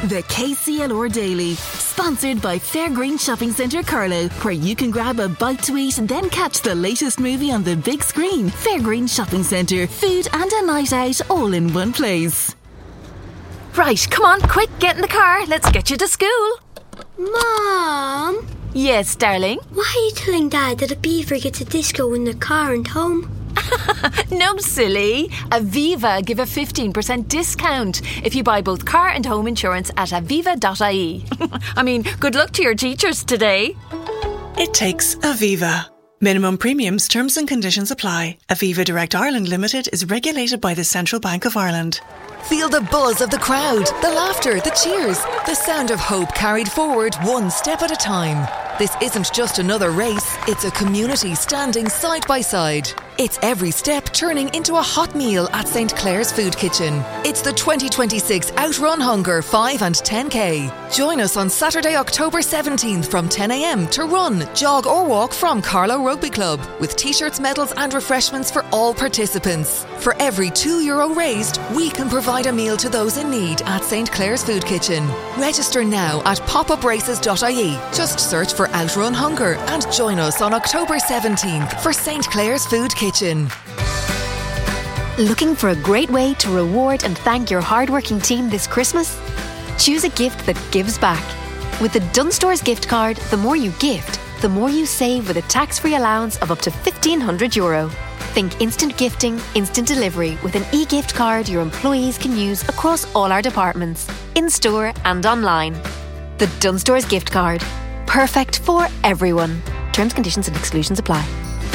The KCLR Daily, sponsored by Fairgreen Shopping Centre Carlow, where you can grab a bite to eat and then catch the latest movie on the big screen. Fairgreen Shopping Centre, food and a night out all in one place. Right, come on, quick, get in the car. Let's get you to school. Mom? Yes, darling? Why are you telling Dad that a beaver gets a disco in the car and home? No, silly. Aviva give a 15% discount if you buy both car and home insurance at aviva.ie. I mean, good luck to your teachers today. It takes Aviva. Minimum premiums, terms and conditions apply. Aviva Direct Ireland Limited is regulated by the Central Bank of Ireland. Feel the buzz of the crowd, the laughter, the cheers, the sound of hope carried forward one step at a time. This isn't just another race, it's a community standing side by side. It's every step turning into a hot meal at St. Clair's Food Kitchen. It's the 2026 Outrun Hunger 5 and 10K. Join us on Saturday, October 17th from 10am to run, jog or walk from Carlow Rugby Club with t-shirts, medals and refreshments for all participants. For every €2 raised, we can provide a meal to those in need at St. Clair's Food Kitchen. Register now at popupraces.ie. Just search for Outrun Hunger and join us on October 17th for St. Clair's Food Kitchen. Looking for a great way to reward and thank your hardworking team this Christmas? Choose a gift that gives back. With the Dunstores gift card, the more you gift, the more you save with a tax-free allowance of up to €1,500. Think instant gifting, instant delivery with an e-gift card your employees can use across all our departments, in-store and online. The Dunstores gift card. Perfect for everyone. Terms, conditions and exclusions apply.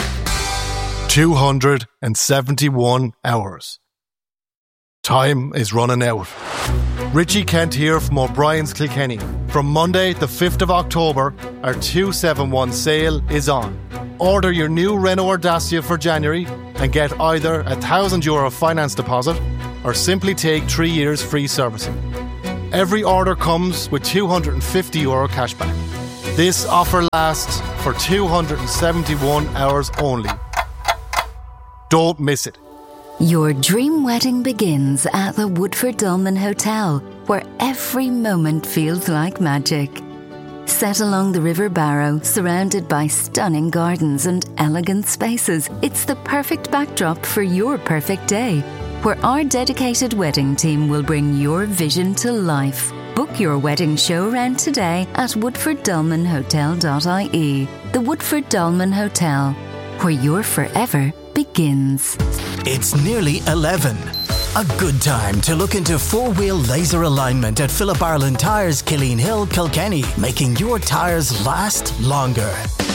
271 hours. Time is running out. Richie Kent here from O'Brien's Kilkenny. From Monday, the 5th of October, our 271 sale is on. Order your new Renault or Dacia for January and get either a €1,000 finance deposit or simply take 3 years free servicing. Every order comes with €250 cashback. This offer lasts for 271 hours only. Don't miss it. Your dream wedding begins at the Woodford Dolmen Hotel, where every moment feels like magic. Set along the River Barrow, surrounded by stunning gardens and elegant spaces, it's the perfect backdrop for your perfect day, where our dedicated wedding team will bring your vision to life. Book your wedding show round today at woodforddolmenhotel.ie. The Woodford Dolmen Hotel, where your forever begins. It's nearly 11. A good time to look into four-wheel laser alignment at Philip Ireland Tyres, Killeen Hill, Kilkenny, making your tyres last longer.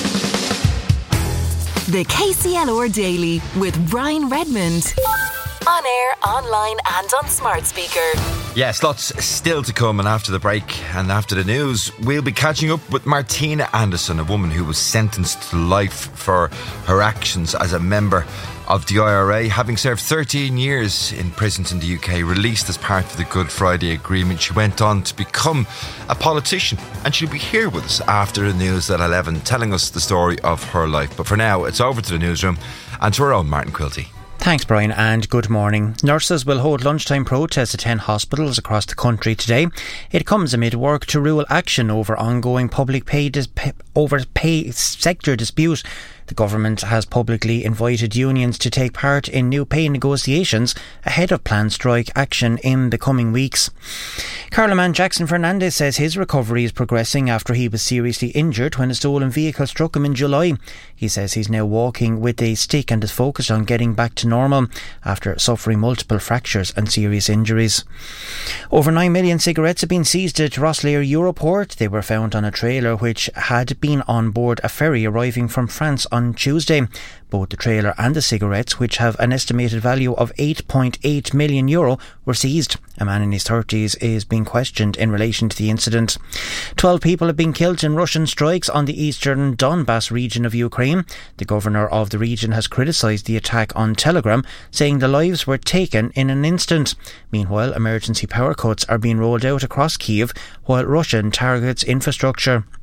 The KCLR Daily with Brian Redmond. On air, online and on smart speaker. Yes, lots still to come, and after the break and after the news, we'll be catching up with Martina Anderson, a woman who was sentenced to life for her actions as a member of the IRA, having served 13 years in prisons in the UK, released as part of the Good Friday Agreement. She went on to become a politician, and she'll be here with us after the news at 11, telling us the story of her life. But for now, it's over to the newsroom and to our own Martin Quilty. Thanks, Brian, and good morning. Nurses will hold lunchtime protests at 10 hospitals across the country today. It comes amid work to rule action over ongoing public pay sector dispute. The government has publicly invited unions to take part in new pay negotiations ahead of planned strike action in the coming weeks. Carloman Jackson Fernandez says his recovery is progressing after he was seriously injured when a stolen vehicle struck him in July. He says he's now walking with a stick and is focused on getting back to normal after suffering multiple fractures and serious injuries. Over 9 million cigarettes have been seized at Rosslare Europort. They were found on a trailer which had been on board a ferry arriving from France on Tuesday. Both the trailer and the cigarettes, which have an estimated value of €8.8 million, were seized. A man in his 30s is being questioned in relation to the incident. 12 people have been killed in Russian strikes on the eastern Donbass region of Ukraine. The governor of the region has criticised the attack on Telegram, saying the lives were taken in an instant. Meanwhile, emergency power cuts are being rolled out across Kyiv while Russia targets infrastructure.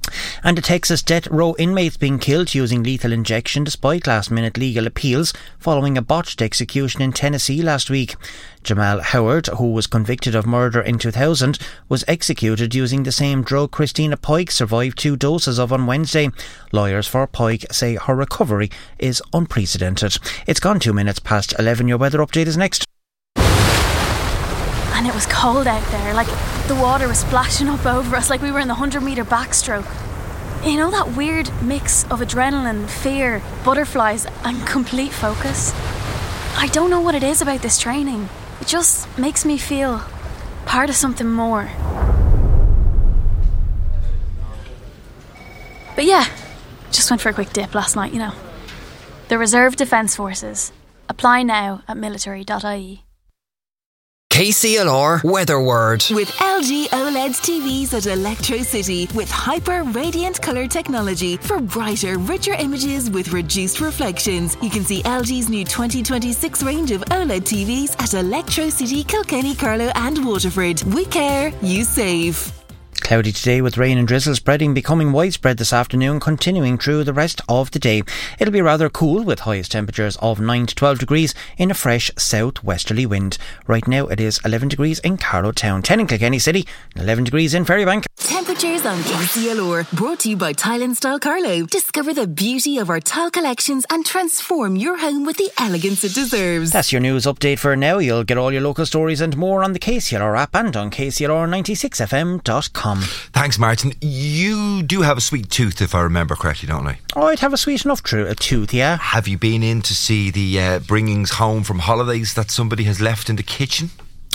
And a Texas death row inmate being killed using lethal injection despite last-minute legal appeals following a botched execution in Tennessee last week. Jamal Howard, who was convicted of murder in 2000, was executed using the same drug Christina Pike survived 2 doses of on Wednesday. Lawyers for Pike say her recovery is unprecedented. It's gone 2 minutes past 11. Your weather update is next. And it was cold out there, like the water was splashing up over us like we were in the 100-metre backstroke. You know, that weird mix of adrenaline, fear, butterflies and complete focus? I don't know what it is about this training. It just makes me feel part of something more. But yeah, just went for a quick dip last night, you know. The Reserve Defence Forces. Apply now at military.ie. KCLR Weather Word. With LG OLED TVs at Electro City with hyper radiant colour technology for brighter, richer images with reduced reflections. You can see LG's new 2026 range of OLED TVs at Electro City, Kilkenny, Carlow and Waterford. We care, you save. Cloudy today with rain and drizzle spreading, becoming widespread this afternoon, continuing through the rest of the day. It'll be rather cool with highest temperatures of 9 to 12 degrees in a fresh southwesterly wind. Right now it is 11 degrees in Carlow Town, 10 in Kilkenny City, and 11 degrees in Ferrybank. Temperatures on KCLR, brought to you by Tile and Style Carlow. Discover the beauty of our tile collections and transform your home with the elegance it deserves. That's your news update for now. You'll get all your local stories and more on the KCLR app and on KCLR96FM.com. Thanks, Martin. You do have a sweet tooth, if I remember correctly, don't I? Oh, I'd have a sweet enough tooth, yeah. Have you been in to see the bringings home from holidays that somebody has left in the kitchen?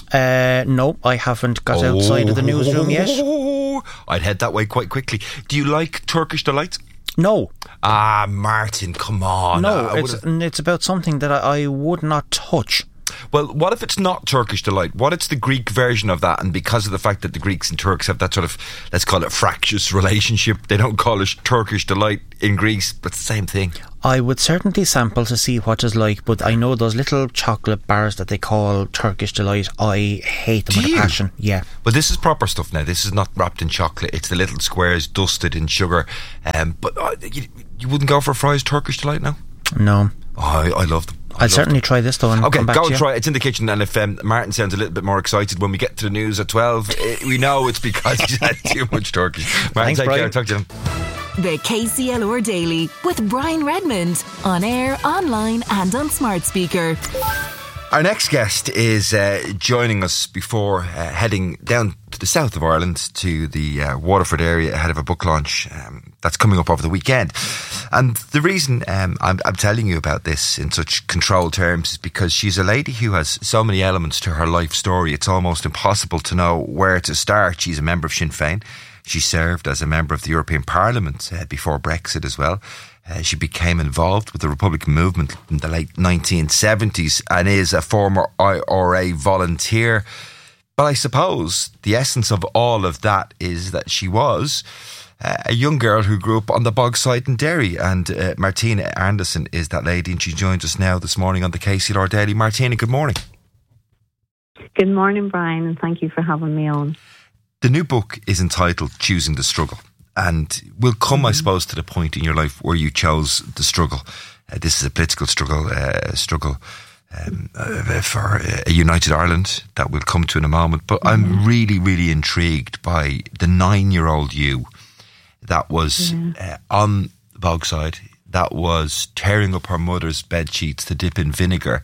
No, I haven't got outside of the newsroom yet. I'd head that way quite quickly. Do you like Turkish delight? No. Ah, Martin, come on. No, it's about something that I would not touch. Well, what if it's not Turkish delight? What if it's the Greek version of that, and because of the fact that the Greeks and Turks have that sort of, let's call it, fractious relationship, they don't call it Turkish delight in Greece, but it's the same thing. I would certainly sample to see what it's like, but I know those little chocolate bars that they call Turkish delight, I hate them with a passion. Yeah. But this is proper stuff now. This is not wrapped in chocolate. It's the little squares dusted in sugar. But you wouldn't go for fries Turkish delight now? No. Oh, I love them. I'll certainly try this though and come back go to and you. try it. It's in the kitchen, and if Martin sounds a little bit more excited when we get to the news at 12, we know it's because he's had too much Turkish. Martin, Thanks, take Brian. care. Talk to him. The KCLR Daily with Brian Redmond. On air, online and on smart speaker. Our next guest is joining us before heading down to the south of Ireland to the Waterford area ahead of a book launch that's coming up over the weekend. And the reason I'm telling you about this in such controlled terms is because she's a lady who has so many elements to her life story. It's almost impossible to know where to start. She's a member of Sinn Féin. She served as a member of the European Parliament before Brexit as well. She became involved with the Republican movement in the late 1970s and is a former IRA volunteer. But I suppose the essence of all of that is that she was a young girl who grew up on the Bogside in Derry. And Martina Anderson is that lady, and she joins us now this morning on the KCLR Daily. Martina, good morning. Good morning, Brian, and thank you for having me on. The new book is entitled Choosing the Struggle. And we'll come, I suppose, to the point in your life where you chose the struggle. This is a political struggle for a united Ireland that we'll come to in a moment. But I'm really, really intrigued by the 9-year-old you that was on the Bogside, that was tearing up her mother's bed sheets to dip in vinegar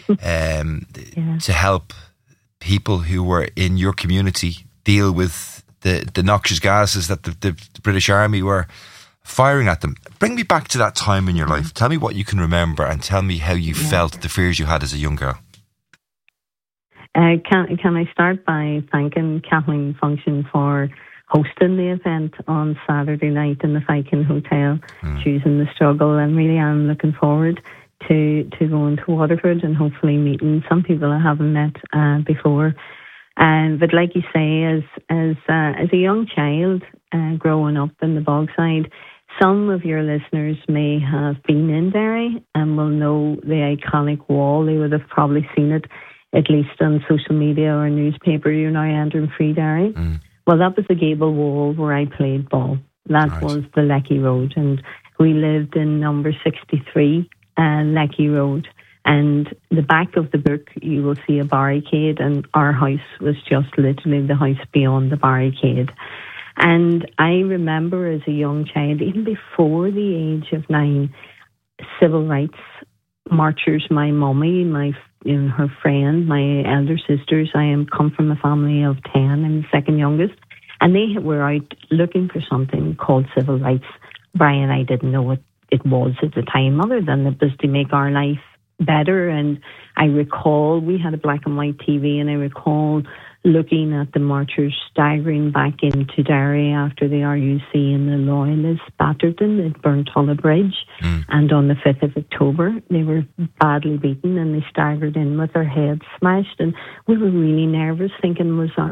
to help people who were in your community deal with the noxious gases that the British Army were firing at them. Bring me back to that time in your life. Tell me what you can remember and tell me how you felt, the fears you had as a young girl. Can I start by thanking Kathleen Function for hosting the event on Saturday night in the Viking Hotel, Choosing the Struggle, and really I'm looking forward to going to Waterford and hopefully meeting some people I haven't met before. But like you say, as a young child growing up in the Bogside, some of your listeners may have been in Derry and will know the iconic wall. They would have probably seen it at least on social media or newspaper, Andrew and Free Derry. Well, that was the gable wall where I played ball. That was the Lecky Road, and we lived in number 63 Lecky Road. And the back of the book, you will see a barricade, and our house was just literally the house beyond the barricade. And I remember as a young child, even before the age of 9, civil rights marchers, my mummy, her friend, my elder sisters. I come from a family of 10. I'm the second youngest. And they were out looking for something called civil rights. Brian, I didn't know what it was at the time, other than it was to make our life better. And I recall we had a black and white TV, and I recall looking at the marchers staggering back into Derry after the RUC and the Loyalists battered them at Burntulla Bridge. And on the 5th of October, they were badly beaten, and they staggered in with their heads smashed. And we were really nervous, thinking,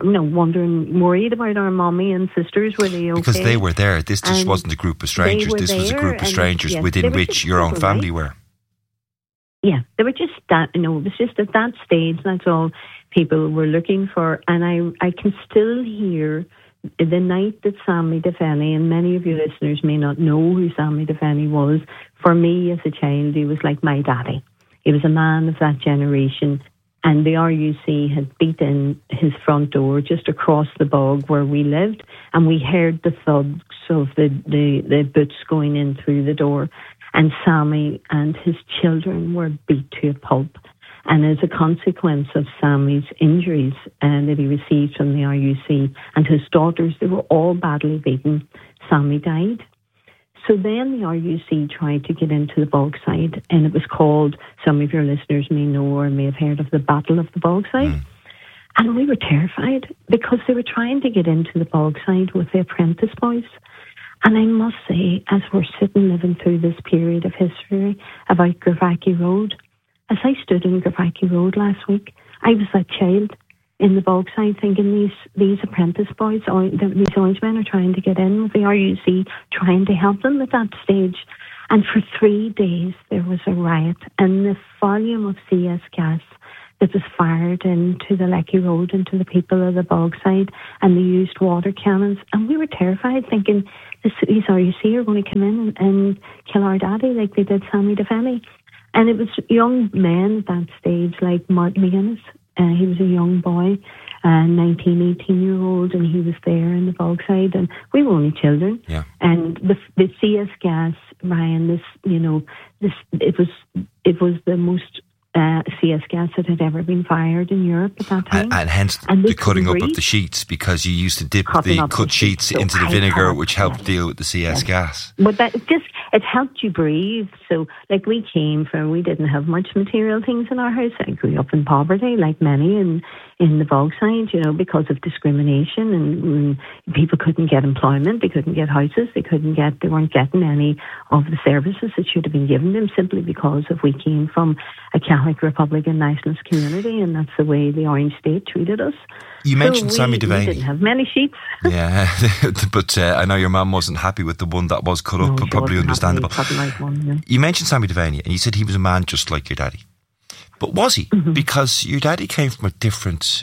worried about our mommy and sisters. Were they okay? Because they were there. This just wasn't a group of strangers. This was a group of strangers within which your own family were. Yeah, they were just that, it was just at that stage, that's all people were looking for. And I can still hear the night that Sammy Defenny, and many of your listeners may not know who Sammy Defenny was. For me as a child, he was like my daddy. He was a man of that generation. And the RUC had beat in his front door just across the bog where we lived. And we heard the thuds of the boots going in through the door. And Sammy and his children were beat to a pulp. And as a consequence of Sammy's injuries that he received from the RUC and his daughters, they were all badly beaten. Sammy died. So then the RUC tried to get into the Bogside, and it was called, some of your listeners may know or may have heard of, the Battle of the Bogside. And we were terrified because they were trying to get into the Bogside with the apprentice boys. And I must say, as we're sitting living through this period of history about Gravaki Road, as I stood in Gravaki Road last week, I was that child in the Bogside thinking these apprentice boys, these Orangemen are trying to get in with the RUC, trying to help them at that stage. And for 3 days there was a riot, and the volume of CS gas that was fired into the Lecky Road, into the people of the Bogside, and they used water cannons. And we were terrified, thinking these RUC are going to come in and kill our daddy like they did Sammy Defenny. And it was young men at that stage, like Martin McGuinness. He was a young boy, 19, 18-year-old, and he was there in the Bogside, and we were only children. Yeah. And the CS gas, Ryan, it was the most CS gas that had ever been fired in Europe at that time. And hence the cutting up of the sheets, because you used to dip the cut sheets into the vinegar, which helped deal with the CS gas. But it helped you breathe. So, we didn't have much material things in our house. I grew up in poverty, like many in the Bogside, because of discrimination, and people couldn't get employment, they couldn't get houses, they weren't getting any of the services that should have been given them, simply because we came from a Catholic Republican nationalist community, and that's the way the Orange State treated us. You mentioned Sammy Devaney. We didn't have many sheets. Yeah, but I know your mum wasn't happy with the one that was cut up, but probably understandable. You mentioned Sammy Devaney, and you said he was a man just like your daddy. But was he? Mm-hmm. Because your daddy came from a different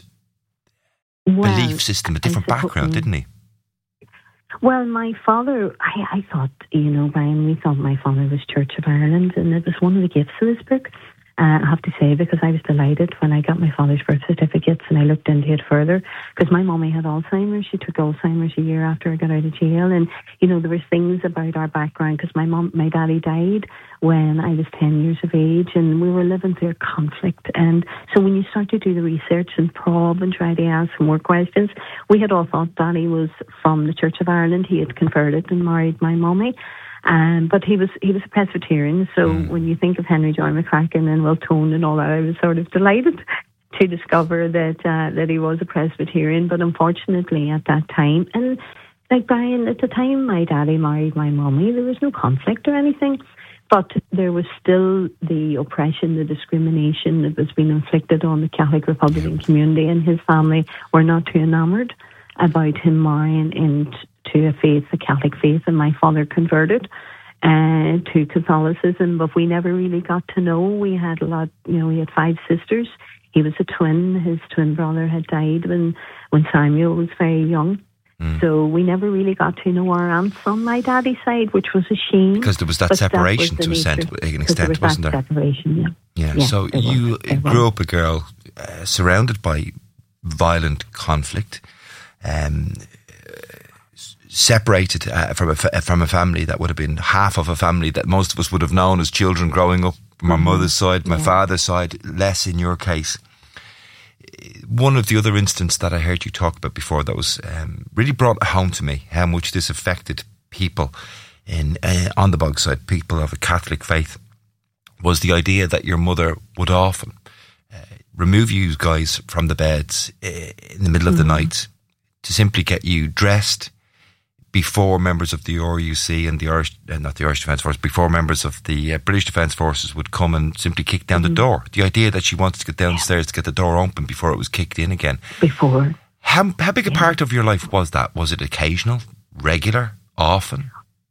belief system, a different background, didn't he? Well, my father, I thought, Brian, we thought my father was Church of Ireland, and it was one of the gifts of this book. I have to say, because I was delighted when I got my father's birth certificates and I looked into it further, because my mummy had Alzheimer's. She took Alzheimer's a year after I got out of jail, and there was things about our background, because my daddy died when I was 10 years of age, and we were living through a conflict. And so when you start to do the research and probe and try to ask more questions, we had all thought Daddy was from the Church of Ireland. He had converted and married my mummy. But he was a Presbyterian, so when you think of Henry Joy McCracken and Will Tone and all that, I was sort of delighted to discover that he was a Presbyterian. But unfortunately, at that time, and like Brian, at the time my daddy married my mummy, there was no conflict or anything, but there was still the oppression, the discrimination that was being inflicted on the Catholic Republican community, and his family were not too enamoured about him marrying into a faith, the Catholic faith, and my father converted to Catholicism, but we never really got to know. We had a lot, he had 5 sisters. He was a twin. His twin brother had died when Samuel was very young. So we never really got to know our aunts on my daddy's side, which was a shame. Because there was that separation to an extent, wasn't there? Separation, yeah. So you grew up a girl surrounded by violent conflict, separated from a family that would have been half of a family that most of us would have known as children growing up. My mother's side, my father's side, less in your case. One of the other instances that I heard you talk about before that was really brought home to me how much this affected people on the Bogside, people of a Catholic faith, was the idea that your mother would often remove you guys from the beds in the middle of the night to simply get you dressed before members of the RUC and the Irish, not the Irish Defence Force, before members of the British Defence Forces would come and simply kick down the door. The idea that she wanted to get downstairs to get the door open before it was kicked in again. Before. How big a part of your life was that? Was it occasional, regular, often?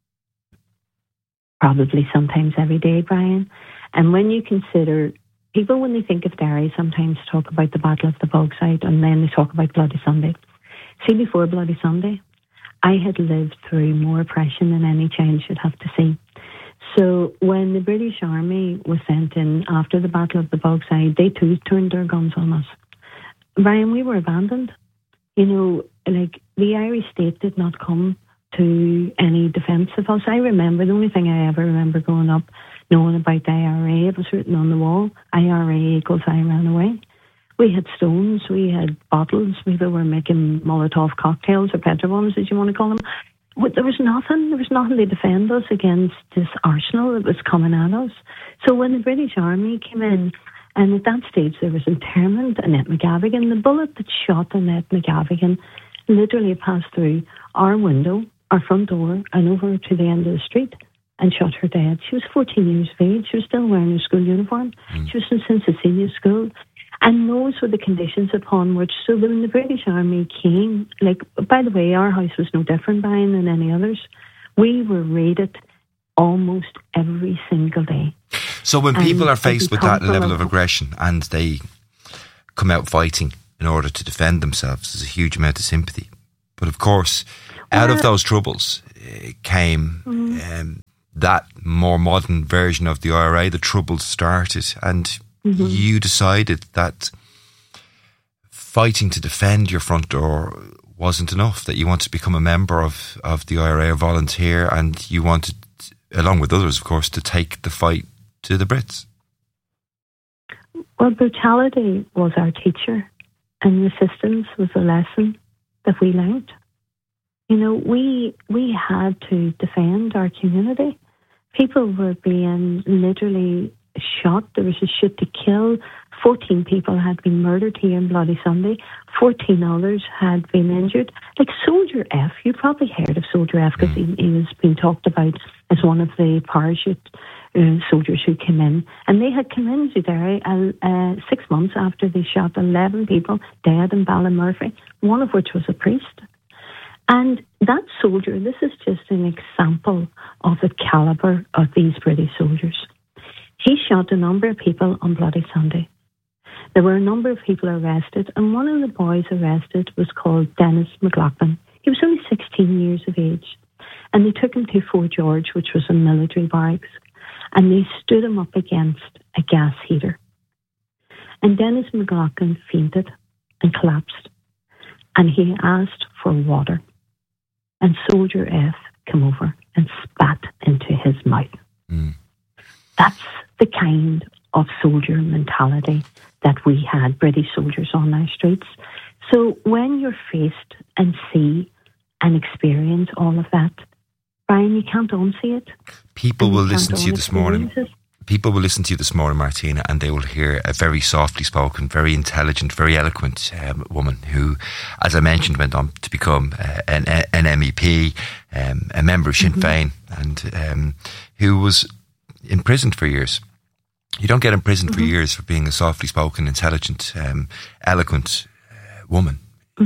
Probably sometimes every day, Brian. And when you consider, people when they think of Derry sometimes talk about the Battle of the Bogside and then they talk about Bloody Sunday. See, before Bloody Sunday, I had lived through more oppression than any child should have to see. So when the British Army was sent in after the Battle of the Bogside, they too turned their guns on us. Brian, we were abandoned. You know, like the Irish state did not come to any defence of us. I remember, the only thing I ever remember growing up knowing about the IRA, it was written on the wall, IRA equals I ran away. We had stones, we had bottles, people were making Molotov cocktails or petrobombs, as you want to call them. There was nothing to defend us against this arsenal that was coming at us. So when the British Army came in, and at that stage there was internment, Annette McGavigan, the bullet that shot Annette McGavigan literally passed through our window, our front door, and over to the end of the street and shot her dead. She was 14 years of age, she was still wearing her school uniform, she was in St. Cecilia School. And those were the conditions upon which, so when the British Army came, like, by the way, our house was no different, Brian, than any others. We were raided almost every single day. So when people are faced with that level of aggression and they come out fighting in order to defend themselves, there's a huge amount of sympathy. But of course, out of those troubles came that more modern version of the IRA. The troubles started, and you decided that fighting to defend your front door wasn't enough, that you wanted to become a member of the IRA, a volunteer, and you wanted, along with others, of course, to take the fight to the Brits. Well, brutality was our teacher, and resistance was a lesson that we learned. You know, we had to defend our community. People were being literally shot. There was a shoot to kill. 14 people had been murdered here in Bloody Sunday. 14 others had been injured. Like Soldier F, you probably heard of Soldier F because he was being talked about as one of the parachute soldiers who came in. And they had come into Derry 6 months after they shot 11 people dead in Ballymurphy, one of which was a priest. And that soldier, this is just an example of the calibre of these British soldiers. He shot a number of people on Bloody Sunday. There were a number of people arrested, and one of the boys arrested was called Dennis McLaughlin. He was only 16 years of age, and they took him to Fort George, which was a military barracks, and they stood him up against a gas heater. And Dennis McLaughlin fainted and collapsed, and he asked for water. And Soldier F came over and spat into his mouth. That's the kind of soldier mentality that we had, British soldiers on our streets. So when you're faced and see and experience all of that, Brian, you can't unsee it. People will listen to you this morning. People will listen to you this morning, Martina, and they will hear a very softly spoken, very intelligent, very eloquent woman who, as I mentioned, went on to become an MEP, a member of Sinn Féin, and who was imprisoned for years. You don't get imprisoned for years for being a softly spoken, intelligent, eloquent woman.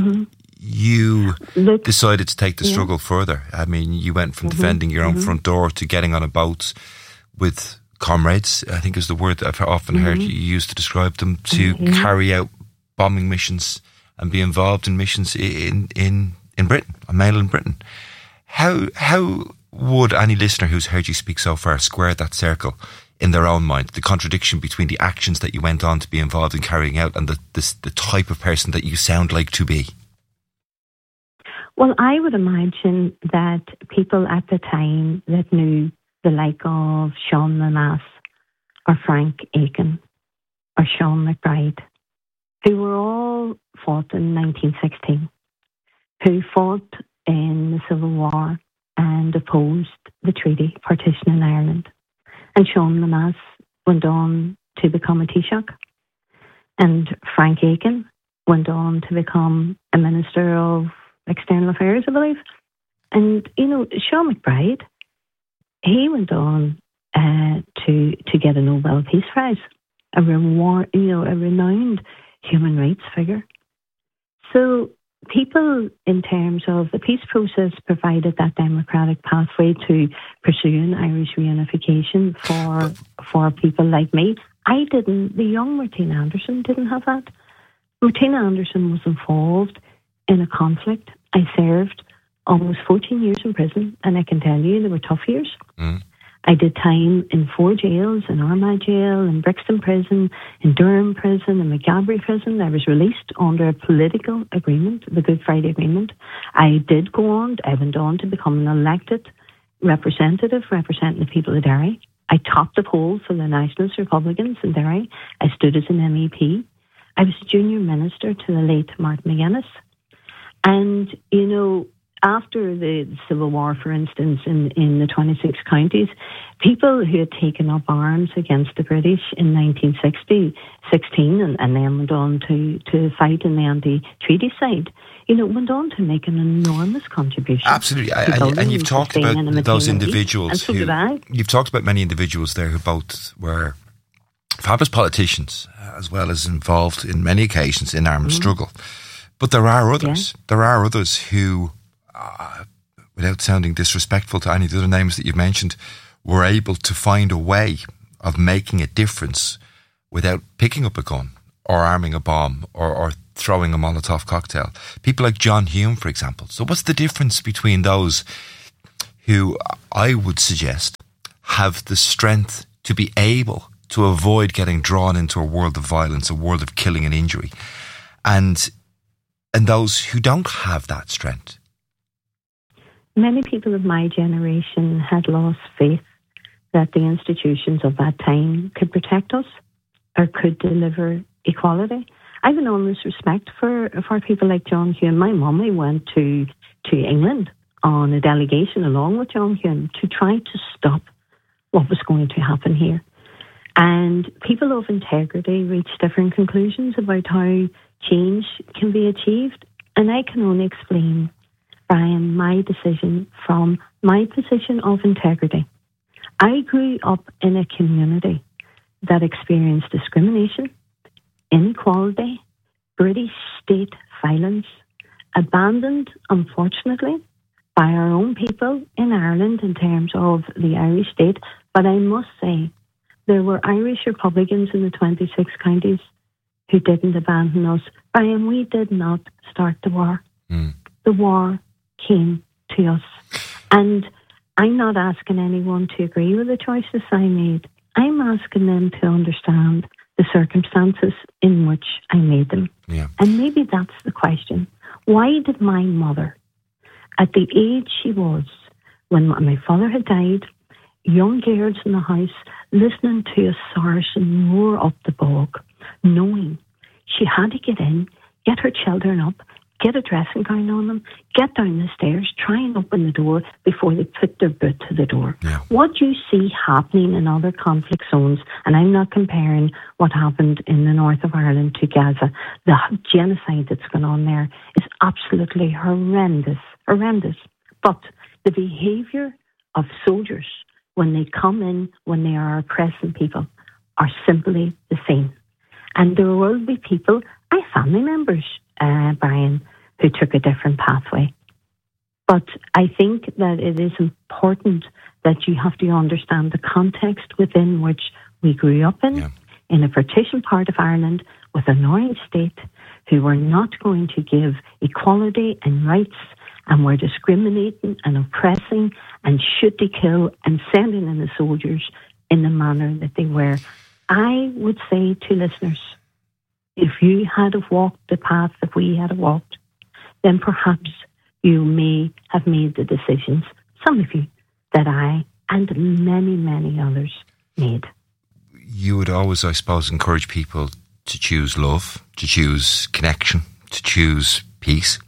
You decided to take the struggle further. I mean, you went from defending your own front door to getting on a boat with comrades, I think is the word that I've often heard you use to describe them, to carry out bombing missions and be involved in missions in in Britain, a male in Britain. How would any listener who's heard you speak so far square that circle in their own mind, the contradiction between the actions that you went on to be involved in carrying out and the type of person that you sound like to be? Well, I would imagine that people at the time that knew the like of Sean Lemass or Frank Aiken or Sean McBride, who were all fought in 1916, who fought in the Civil War and opposed the treaty partition in Ireland. And Sean Lemass went on to become a Taoiseach. And Frank Aiken went on to become a Minister of External Affairs, I believe. And, Sean McBride, he went on to get a Nobel Peace Prize, a renowned human rights figure. So people, in terms of the peace process, provided that democratic pathway to pursuing Irish reunification for people like me. I didn't. The young Martina Anderson didn't have that. Martina Anderson was involved in a conflict. I served almost 14 years in prison, and I can tell you they were tough years. I did time in 4 jails, in Armagh Jail, in Brixton Prison, in Durham Prison, in McGabry Prison. I was released under a political agreement, the Good Friday Agreement. I went on to become an elected representative representing the people of Derry. I topped the poll for the Nationalist Republicans in Derry. I stood as an MEP. I was junior minister to the late Martin McGuinness. And, after the Civil War, for instance, in the 26 counties, people who had taken up arms against the British in 1916 and then went on to fight in the anti-treaty side, went on to make an enormous contribution. Absolutely. And you've talked about those individuals you've talked about many individuals there who both were fabulous politicians as well as involved in many occasions in armed struggle. But there are others. Yeah. There are others who, without sounding disrespectful to any of the other names that you've mentioned, were able to find a way of making a difference without picking up a gun or arming a bomb or throwing a Molotov cocktail. People like John Hume, for example. So what's the difference between those who, I would suggest, have the strength to be able to avoid getting drawn into a world of violence, a world of killing and injury, and those who don't have that strength? Many people of my generation had lost faith that the institutions of that time could protect us or could deliver equality. I have enormous respect for people like John Hume. My mummy went to England on a delegation along with John Hume to try to stop what was going to happen here. And people of integrity reach different conclusions about how change can be achieved. And I can only explain, Brian, my decision from my position of integrity. I grew up in a community that experienced discrimination, inequality, British state violence, abandoned, unfortunately, by our own people in Ireland in terms of the Irish state. But I must say, there were Irish Republicans in the 26 counties who didn't abandon us. Brian, we did not start the war. The war came to us. And I'm not asking anyone to agree with the choices I made. I'm asking them to understand the circumstances in which I made them. Yeah. And maybe that's the question. Why did my mother, at the age she was, when my father had died, young girls in the house, listening to a Saracen roar up the bog, knowing she had to get in, get her children up, get a dressing gown on them, get down the stairs, try and open the door before they put their boot to the door. Yeah. What you see happening in other conflict zones, and I'm not comparing what happened in the north of Ireland to Gaza, the genocide that's going on there is absolutely horrendous. But the behaviour of soldiers when they come in, when they are oppressing people, are simply the same. And there will be people, I have family members, Brian, who took a different pathway. But I think that it is important that you have to understand the context within which we grew up in a partition part of Ireland with an orange state who were not going to give equality and rights and were discriminating and oppressing and should to kill and sending in the soldiers in the manner that they were. I would say to listeners, if you had have walked the path that we had have walked, then perhaps you may have made the decisions, some of you, that I and many, many others made. You would always, I suppose, encourage people to choose love, to choose connection, to choose peace.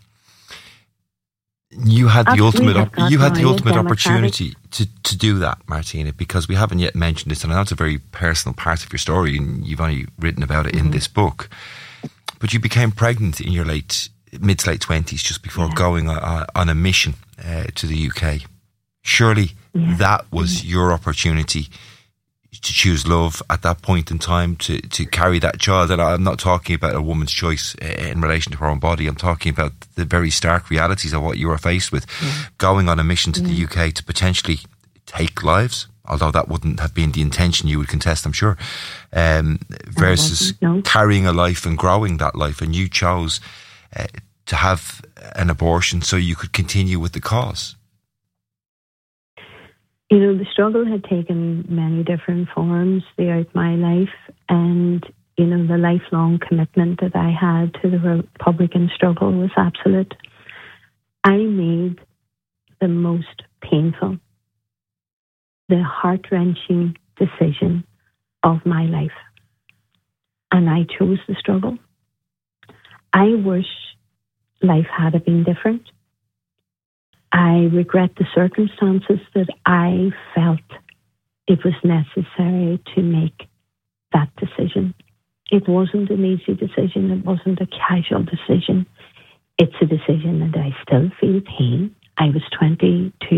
You had the ultimate opportunity to do that, Martina, because we haven't yet mentioned this, and I know it's a very personal part of your story, and you've only written about it in this book. But you became pregnant in your mid to late 20s, just before going on a mission to the UK. Surely that was your opportunity to choose love at that point in time, to carry that child. And I'm not talking about a woman's choice in relation to her own body. I'm talking about the very stark realities of what you were faced with, going on a mission to the UK to potentially take lives, although that wouldn't have been the intention, you would contest, I'm sure, versus carrying a life and growing that life. And you chose to have an abortion so you could continue with the cause. You know, the struggle had taken many different forms throughout my life, and, you know, the lifelong commitment that I had to the Republican struggle was absolute. I made the most painful, the heart-wrenching decision of my life, and I chose the struggle. I wish life had been different. I regret the circumstances that I felt it was necessary to make that decision. It wasn't an easy decision. It wasn't a casual decision. It's a decision that I still feel pain. I was 22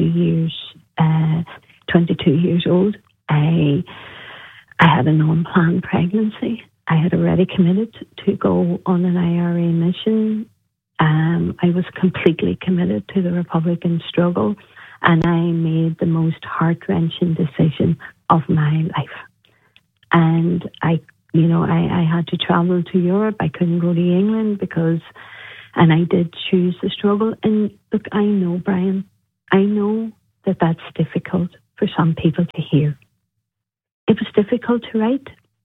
years old. I had an unplanned pregnancy. I had already committed to go on an IRA mission. I was completely committed to the Republican struggle, and I made the most heart-wrenching decision of my life. And I had to travel to Europe. I couldn't go to England and I did choose the struggle. And look, I know, Brian, I know that that's difficult for some people to hear. It was difficult to write,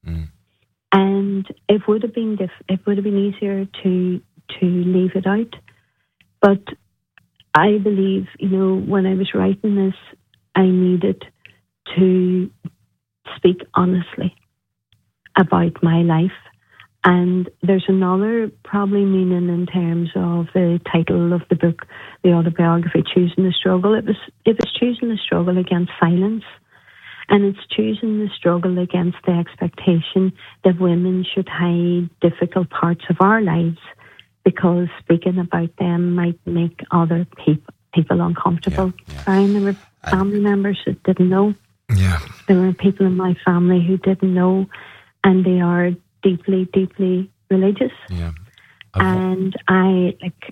and it would have been easier to leave it out. But I believe, you know, when I was writing this, I needed to speak honestly about my life. And there's another probably meaning in terms of the title of the book, the autobiography, Choosing the Struggle. It was choosing the struggle against silence. And it's choosing the struggle against the expectation that women should hide difficult parts of our lives, because speaking about them might make other people uncomfortable. Brian, there were family members that didn't know. Yeah. There were people in my family who didn't know, and they are deeply, deeply religious. Yeah. And I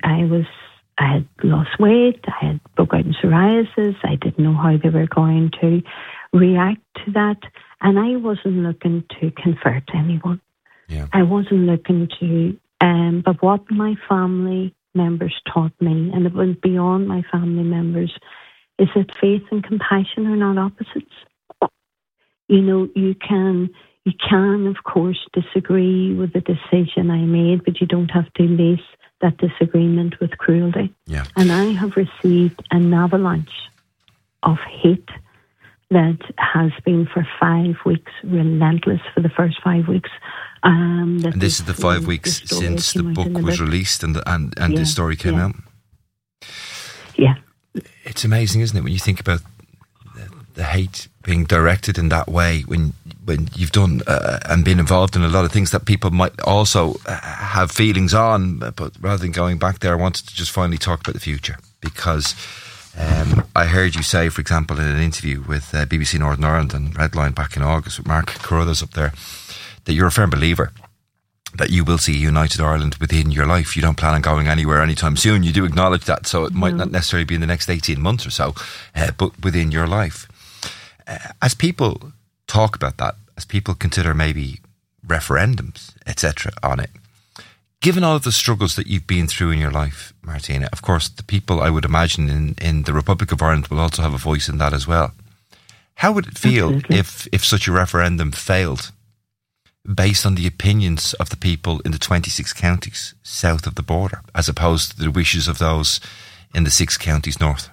had lost weight. I had broke out in psoriasis. I didn't know how they were going to react to that, and I wasn't looking to convert anyone. Yeah. I wasn't looking to. But what my family members taught me, and it went beyond my family members, is that faith and compassion are not opposites. You know, you can, of course, disagree with the decision I made, but you don't have to lace that disagreement with cruelty. Yeah. And I have received an avalanche of hate that has been for 5 weeks, relentless for the first 5 weeks. And this is the 5 weeks since the book was released and the story came out. Yeah. It's amazing, isn't it, when you think about the hate being directed in that way, when you've done and been involved in a lot of things that people might also have feelings on, but rather than going back there, I wanted to just finally talk about the future, because I heard you say, for example, in an interview with BBC Northern Ireland and Redline back in August with Mark Carruthers up there, that you're a firm believer that you will see United Ireland within your life. You don't plan on going anywhere anytime soon. You do acknowledge that, so it might not necessarily be in the next 18 months or so, but within your life. As people talk about that, as people consider maybe referendums, etc. on it, Given all of the struggles that you've been through in your life, Martina, of course, the people I would imagine in the Republic of Ireland will also have a voice in that as well. How would it feel if such a referendum failed based on the opinions of the people in the 26 counties south of the border, as opposed to the wishes of those in the 6 counties north?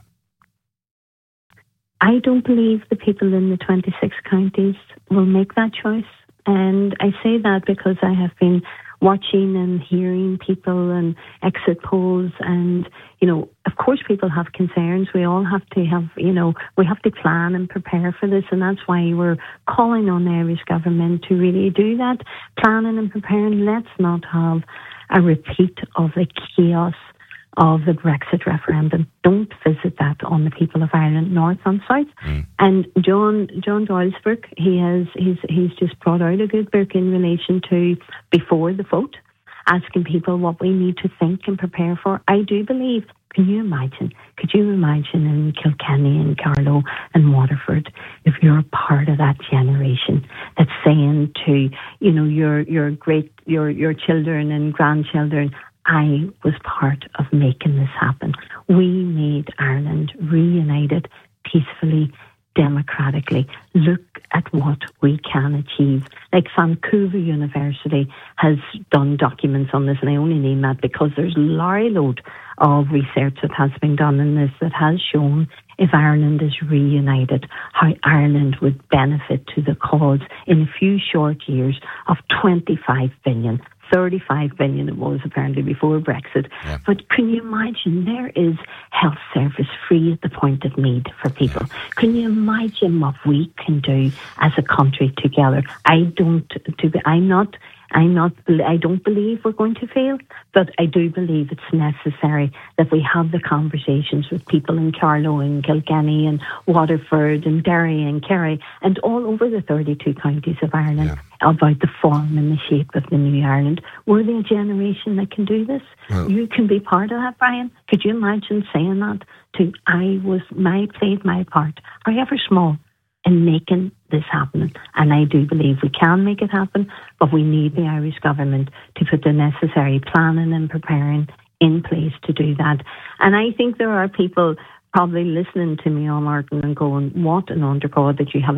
I don't believe the people in the 26 counties will make that choice. And I say that because I have been watching and hearing people and exit polls, and, you know, of course people have concerns. We all have to have, you know, we have to plan and prepare for this, and that's why we're calling on the Irish government to really do that, planning and preparing. Let's not have a repeat of the chaos of the Brexit referendum. Don't visit that on the people of Ireland, north and south. And John Doyle's book, he's just brought out a good book in relation to before the vote, asking people what we need to think and prepare for. I do believe, could you imagine in Kilkenny and Carlow and Waterford, if you're part of that generation that's saying to, you know, your children and grandchildren, I was part of making this happen. We made Ireland reunited, peacefully, democratically. Look at what we can achieve. Like Vancouver University has done documents on this, and I only name that because there's a large load of research that has been done in this that has shown if Ireland is reunited, how Ireland would benefit to the cause in a few short years of 25 billion. 35 billion it was apparently before Brexit. Yeah. But can you imagine, there is health service free at the point of need for people. Yeah. Can you imagine what we can do as a country together? I don't believe we're going to fail, but I do believe it's necessary that we have the conversations with people in Carlow and Kilkenny and Waterford and Derry and Kerry and all over the 32 counties of Ireland about the form and the shape of the new Ireland. We're the generation that can do this. Well, you can be part of that, Brian. Could you imagine saying that to played my part, however small, in making this happen? And I do believe we can make it happen, but we need the Irish government to put the necessary planning and preparing in place to do that. And I think there are people probably listening to me on Martin and going, what an undercard that you have